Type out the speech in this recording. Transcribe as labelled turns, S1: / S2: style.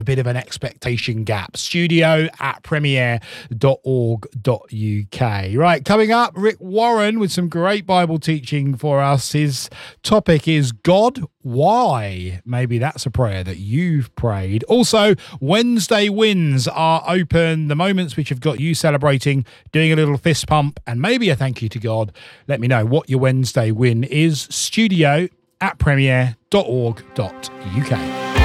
S1: a bit of an expectation gap. studio@premier.org.uk. Right, coming up, Rick Warren with some great Bible teaching for us. His topic is God, why? Maybe that's a prayer that you've prayed. Also, Wednesday wins are open. The moments which have got you celebrating, doing a little fist pump, and maybe a thank you to God. Let me know what your Wednesday win is. studio@premier.org.uk.